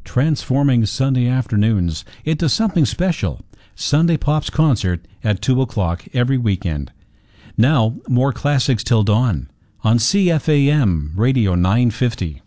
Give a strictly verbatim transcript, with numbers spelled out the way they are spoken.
transforming Sunday afternoons into something special. Sunday Pops Concert at two o'clock every weekend. Now, more classics till dawn on C F A M Radio nine fifty.